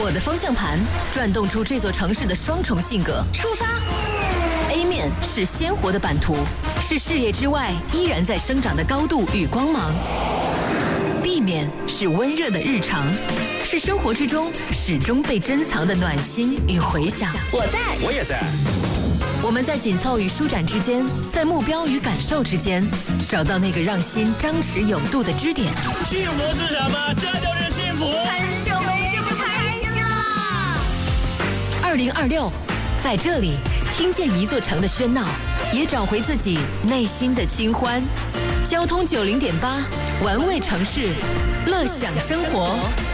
我的方向盘，转动出这座城市的双重性格。出发 ！A 面是鲜活的版图，是视野之外依然在生长的高度与光芒。B 面是温热的日常，是生活之中始终被珍藏的暖心与回响。 我在， 我也在。 我们在紧凑与舒展之间，在目标与感受之间，找到那个让心张弛有度的支点。 幸福是什么？这就是幸福。 很久没这么开心了。 2026，在这里听见一座城的喧闹，也找回自己内心的清欢。交通90.8，玩味城市，乐享生活。